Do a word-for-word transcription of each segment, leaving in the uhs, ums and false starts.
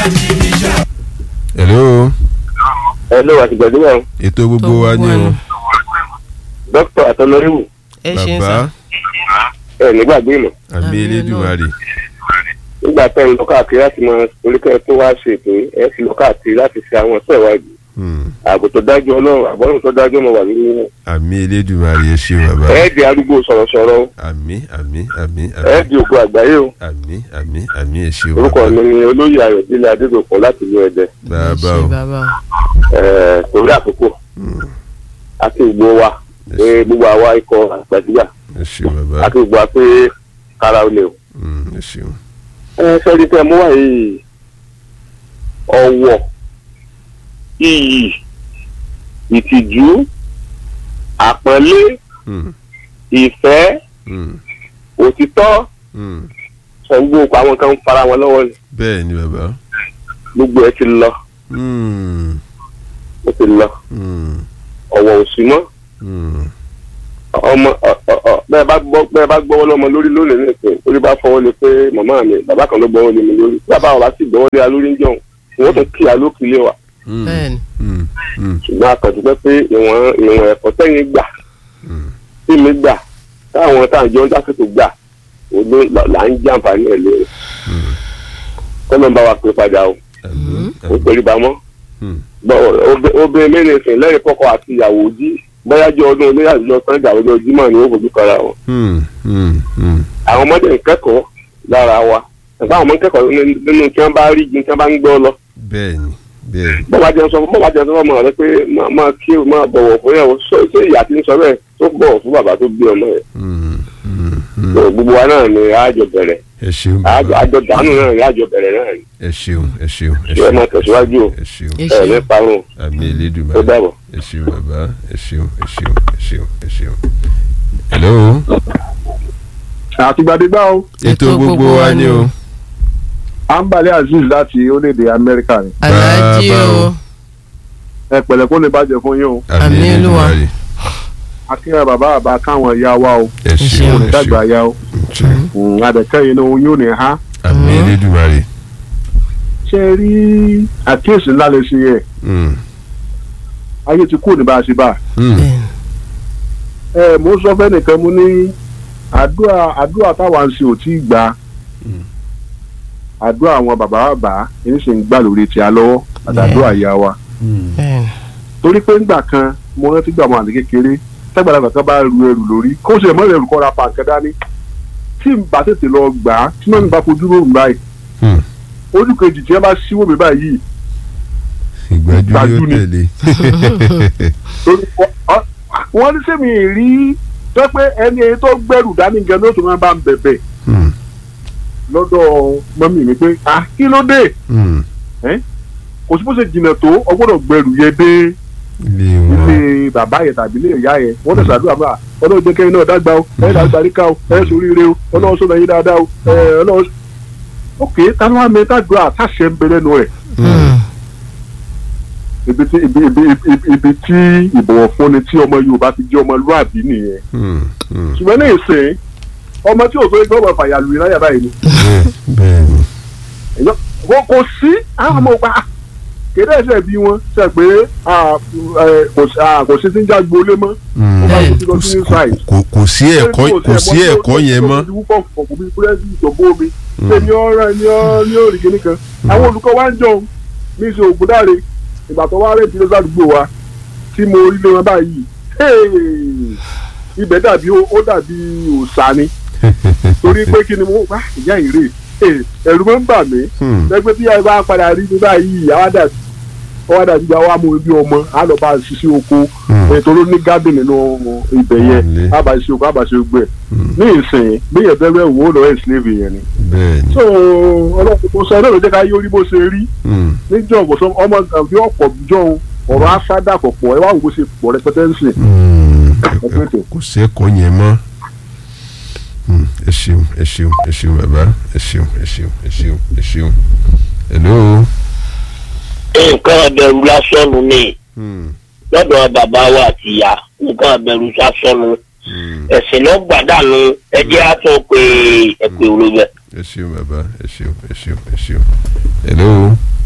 hello. hello àtìgbàdúrà. ètò gbogbo wa ni o. dókítà àtọlọ́rìwò. ẹ ṣe ń sá. bàbá ẹ nígbàgbé mọ̀. àmì elédùmarè. nígbà tẹ́ ń lọ káàkiri láti máa oríkẹ́ tó wá ṣètò ẹ fi lọ káàkiri láti ṣe àwọn ẹ̀sọ́ ìwádìí. ààbò tó dájú ọlọ́run àbọ̀rùn tó dájú ọmọ wà nínú. àmì elédùmarè ẹ ṣé bàbá. ẹ di arúgbó sọ̀rọ̀sọ̀rọ̀ o. àmì àmì àmì ẹ di ògo àgbáyé o. àmì àmì àmì ẹ ṣé o. orúkọ mi ni olóyè ayọ̀délé adédọ̀pọ̀ láti ìlú ẹ̀dẹ́. bàbá ẹ o. ṣe bàbá o. ẹ torí àkókò àti ìgbó wa pé gbogbo àwa ikọ̀ àgbàdìgbà ẹ ṣé bàbá. àti ìgbó wa pé kára ó lè o. ẹ ṣeun. ẹ sẹ́ni tẹ́ mú wá yìí ọ̀wọ̀ iyì ìtìjú àpọ́nlé ìfẹ́ òtítọ́ sọ gbogbo àwọn kan ń fara wọn lọ́wọ́ ni. bẹ́ẹ̀ ni bàbá. gbogbo ẹ ti lọ ó ti lọ ọ̀wọ̀ òsì mọ́ ọmọ bẹ́ẹ̀ bá gbọ́ bẹ́ẹ̀ bá gbọ́wọ́ lọ́mọ lórí lónìí nìkan orí bá fọwọ́ lé pé màmá mi bàbá kan ló gbọ́wọ́ lé mi lórí bàbá wa sì gbọ́wọ́ lé wa lórí ń jọ̀hún wọ́n tún kí alókìlé wa. bẹ́ẹ̀ni. ṣùgbọ́n àkàtúntò pé ìwọ̀n ìwọ̀n ẹ̀kọ́ sẹ́yìn gbà tí mi gbà táwọn táwọn jẹun dásìkò gbà òdo là ń jẹ àǹfààní ẹ̀ lórí. kọ́nà bá wa pè padà o ó pèrè bámọ́ obìnrin mẹ́rin sìn lẹ́yìn kọ́kọ́ àti ìyàwó jí bọ́yájọ́ ọdún ilé àjọ sànjà ọjọ́ Jímọ̀ ni ó fojú kara wọn. àwọn ọmọdé ń kẹ́kọ̀ọ́ lára wa ẹ̀fọ́ àwọn ọmọ ń kẹ́kọ̀ọ́ nínú tí wọ́n bá rí ju tí wọ́n bá ń gbọ́ lọ. bẹ́ẹ̀ni bẹ́ẹ̀ni. bọ́wá jẹun sọ bọ́wá jẹun sọ fún ọmọ rẹ pé máa kí o máa bọ̀wọ̀ fún yàwó ṣé ìyá ti ń sọ bẹ́ẹ̀ tó bọ̀wọ̀ fún bàbá tó bí ọmọ rẹ̀. gbogbo wa náà ni àjọ bẹ̀rẹ̀ ẹ ṣeun bàbá. àjọ dànù náà ni àjọ bẹ̀rẹ̀ náà ni. ẹ ṣeun ẹ ṣeun ẹ ṣé ẹ máa tẹ̀síwájú o ẹ ṣeun ẹ ẹ ní parun àmì ó elédùmarè. dàbọ̀. ẹ ṣeun bàbá ẹ ṣeun ẹ ṣeun ẹ ṣeun ẹ ṣeun. hello. àtìgbàdégbà o. ètò gbogbo wa ni o. Ambali Azeez láti orílẹ̀-èdè Amẹ́ríkà ni. aláàjì o. ẹ pẹ̀lẹ́ kó lè bàjẹ́ fún yín o. àmì elédùmarè. akínyàn bàbá àbá káwọn ìyá wa o. ẹ ṣeun kò ní ẹ dàgbà ṣeun. ya o. àdẹ̀kẹ́ yìí ni yóò ní ha. àmì elédùmarè. ṣe rí àkíyèsí ńlá lè ṣe yẹ. ayé ti kú ní bá a ṣe bá. ẹ mo sọ fẹ́ nìkan mo ní àdúrà àdúrà táwa ń ṣe ò tí ì gbà àdúrà àwọn bàbá bàbá ẹni sì ń gbà lórí ti a lọ́wọ́ àtàdúrà ìyá wa. torí pé ńgbà kan mo rántí gbà mọ́ àti kékeré tẹ́gbàlagbà kan bá ru ẹrù lórí kó sì mọ́ ẹrù kọ́ra pa nǹkan dání tí n bá tètè lọ gbà á tí wọ́n bá fojú rò ń báyìí ojú kejì tí wọ́n bá síwò mi báyìí ìgbàjú yóò tẹ̀lé. wọ́n ní sẹ́mi rí tó pé ẹni tó gbẹ́rù dání gan ló tún máa bá ń bẹ̀bẹ̀ lọ́dọ̀ mọ́mí mi pé ah kí ló dé kò sí bó ṣe jìnnà tó ọgbọ́dọ̀ gbẹrù yẹ dé ilé bàbá yẹn tàbí ilé ìyá yẹn wọ́n tẹ̀sán àdúrà bá ọlọ́run jẹ́ kẹ́yìn náà dágbà o ẹ̀ dàgbà ríkà o ẹ̀ sóríire o ọlọ́run sọ̀rọ̀ yín dáadáa o ẹ̀ ọlọ́run. ok táwọn àmì tàdúrà àtàṣe ń bẹ lẹ́nu rẹ̀ ibi tí ibi ibi ibi tí ìbọ̀wọ̀ fúnni tí ọmọ Yorùbá ti jẹ́ ọmọlúàbí nìyẹn ṣùgbọ́n ní ìsìn ọmọ tí òtó ẹgbẹ́ ọmọ fàyàlù yìí láyà báyìí ni. kò sí àwọn ọmọ ọgbà kéde ẹsẹ̀ bí wọn ṣe pé kò sí tí ń jágbo lé mọ́. kò sí ẹ̀kọ́ kò sí ẹ̀kọ́ yẹn mọ́. ṣé ní ọ̀rẹ́ ní ọ́ ní òrì kìíní kan àwọn olùkọ́ wa ń jọ ní ṣe Ògúndáre ìgbà tó wá rẹ̀ tí ló sàdúgbò wa tí mo rí lé wọn báyìí ibẹ̀ dàbí ó dàbí òòṣà ni torí pé kí ni mo wá ìyá ìrè ẹ̀rù máa ń bà mí lẹ́gbẹ́ tí ẹ bá padà rí ní báyìí àwádà àwádà ti gba wá mú ibi ọmọ á lọ bá a ṣiṣẹ́ oko ètò ló ní gádùn nínú ibẹ̀ yẹn á bá a ṣe oko á bá a ṣe gbẹ ní ìsìn gbéyẹ̀ bẹ́ẹ̀ bẹ́ẹ̀ wò ó lọ́wọ́ ìsìlẹ̀bì yẹn ni. so ọlọ́pàá tó sọ ẹ náà ló jẹ́ ká yóò rí bó ṣe rí níjọ́ ọ̀gbọ̀sọ ọmọ àbí ọ̀pọ̀ jọ ọ̀rọ̀ aṣáda pọ̀pọ̀ ẹ wá wò bó ṣe pọ̀ rẹpẹtẹ ń sìn. kò sẹ́kọ̀ọ́ yẹn mọ́ ẹ ṣeun ẹ ṣeun ẹ ṣeun bàbá ẹ ṣeun ẹ ṣeun ẹ ṣeun ẹ ṣeun hello. nǹkan abẹ̀rù lásọ̀nù ni lọ́dọ̀ bàbá wa àti ìyá nǹkan abẹ̀rù lásọ̀nù ẹ̀sìn náà gbàdánù ẹjẹ́ á tún pé ẹ̀pẹ̀ òru bẹ̀. ẹ ṣeun bàbá ẹ ṣeun ẹ ṣeun ẹ ṣeun hello.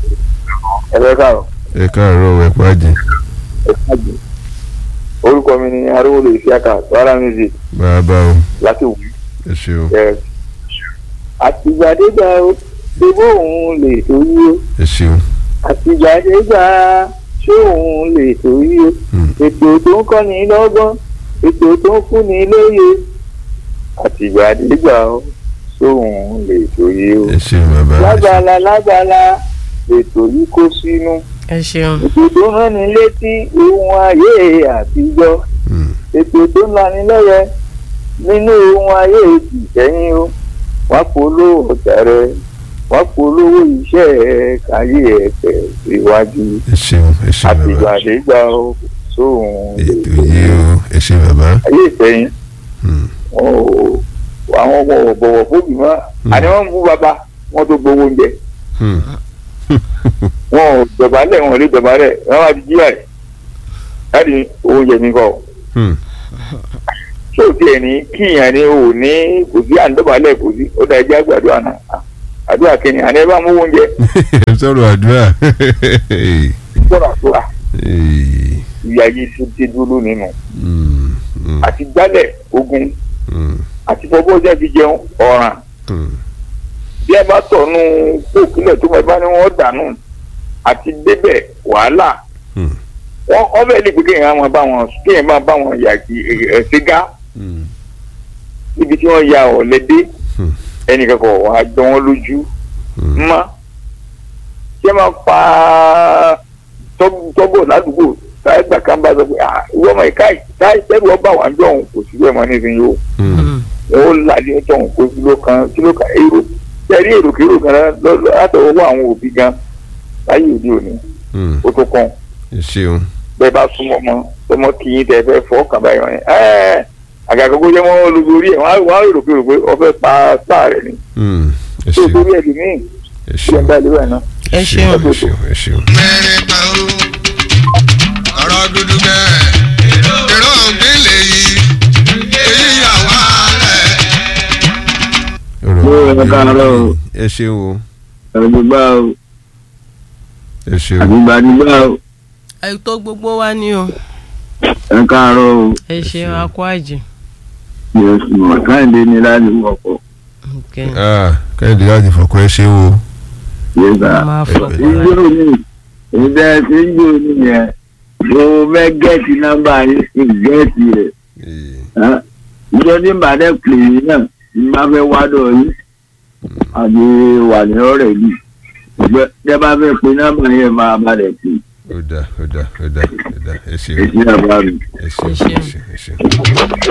ẹ̀rọ káàrọ̀. ẹ káàárọ̀ ẹ pàjẹ́. ẹ pàjẹ́. orúkọ mi ni arúgbó ìṣíàkà wàhálà music. bàbá o. láti wù. ẹ ṣeun. àtìgbàdégbà ó ṣe bóun lè torí ó. ẹ ṣeun. àtìgbàdégbà ṣé òun lè torí ó. ètò tó ń kọ́ni lọ́gbọ́n ètò tó ń fúnni lóye. àtìgbàdégbà ó ṣé òun lè torí ó. ẹ ṣeun bàbá. lágbàlá lágbàlá ètò yìí kó sínú. ẹ ṣeun. ètò tó rán ni létí ohun ayé àtijọ́. ètò tó ń lani lọ́yẹ nínú ohun ayé ìtẹ̀yìn o. wọ́n polówó ọjà rẹ̀ wọ́n polówó iṣẹ́ ẹ̀ káyé ẹ̀ tẹ̀ síwájú. ẹ ṣeun ẹ ṣeun bàbá. àtìgbàdégbà o sóhun. ètò yìí o ẹ ṣe bàbá. ayé ìtẹ̀yìn àwọn ọmọ ọ̀bọ̀wọ̀ fóbi mọ́ àní wọ́n ń bú bàbá wọ́n tó gbowó oúnjẹ. wọn ò dọ̀bálẹ̀ wọn ò lè dọ̀bálẹ̀ wọn wá di jíà rẹ̀ láti oúnjẹ mi kọ́. ṣé o tiẹ̀ ní kíyàn ni o ní kò sí àǹdọ̀bálẹ̀ kò sí ó da ẹjẹ́ àgbàdo àná àdúrà kìíní àní ẹ bá mú oúnjẹ. ẹ sọ̀rọ̀ àdúrà. sọ̀rọ̀ àdúrà ìyá yìí tó dé dúró nínú àti gbálẹ̀ ogun àti fọwọ́ ọjà fi jẹun ọ̀ràn bí ẹ bá tọ̀nù kóòkìlẹ̀ tó máa bá ní wọ́n dànù àti débẹ̀ wàhálà wọ́n ọbẹ̀ lè pé kéèyàn máa bá wọn kéèyàn máa bá wọn yà ṣígá níbi tí wọ́n ya ọ̀lẹ́dẹ́ ẹnìkan kọ̀ wọ́n á jọ wọ́n lójú mọ́ ṣé máa pa tọ́bọ̀ ládùúgbò táyé gbà kan bá sọ pé ìwọ́n ọmọ ìka táyé tẹ́lú ọba wà ń jọ òun kò sí bẹ́ẹ̀ mọ́ nísìnyí o wọ́n ó là ní ọjọ́ òun kó kíló kan kíló kan èrò tẹ̀rí èròkèrò kan látọwọ́ àwọn òbí gan láyé òde òní ó tó kàn bẹ́ẹ̀ bá súnmọ́ ọmọ ọmọ kìíní tẹ̀ fẹ́ fọ́ kàn báyìí wọn ni àgàgógó jẹ́ wọ́n lórí ẹ̀ wọ́n á èròkèrò pé ọfẹ́ pa sáà rẹ̀ ni tó torí ẹ̀ lómi ṣe ń bá ilé rẹ̀ náà. ẹ ṣeun ẹ ṣeun. mẹ́rin pa ó ọ̀rọ̀ dúdú bẹ́ẹ̀ èrò ògbélé yìí èyí yà wá lẹ̀. ọ̀rọ̀ ẹ káàárọ̀ o. ẹ ṣeun o. àgbègbà o. ẹ ṣeun. àgbègbà nígbà o. ètò gbogbo wa ni o. ẹ káàárọ̀ o. ẹ ṣeun akọ àjì. yẹsùn káyọ̀dé ni láti wọ̀pọ̀. káyọ̀dé láti fọkọ ẹ ṣe o. yẹsà máa fọkọ ìjọ mi ìdẹ tí ń jò nìyẹn mo fẹ́ gẹ́ẹ̀tì nọ́mbà yìí sí gẹ́ẹ̀tì rẹ̀ ìjọ ní ìbàdàn pè é náà ní bá fẹ́ wádọ̀ yìí àbí wà ní ọ̀rẹ́ yìí ìgbẹ́ bá fẹ́ pe nọ́mbà yẹn máa balẹ̀ pè. ó dà ó dà ó dà ó dà ẹ ṣeun. ẹ ṣe àbá mi. ẹ ṣeun ẹ ṣeun ẹ ṣeun.